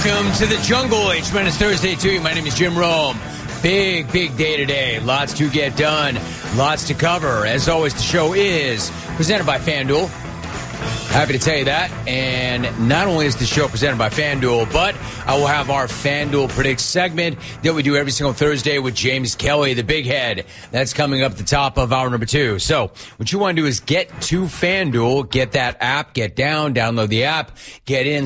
Welcome to the Jungle. H-Minus Thursday to you. My name is Jim Rome. Big day today. Lots to get done. Lots to cover. As always, the show is presented by FanDuel. Happy to tell you that. And not only is the show presented by FanDuel, but I will have our FanDuel Predict segment that we do every single Thursday with James Kelly, the big head. That's coming up at the top of hour number 2. So what you want to do is get to FanDuel, get that app, get down, download the app, get in,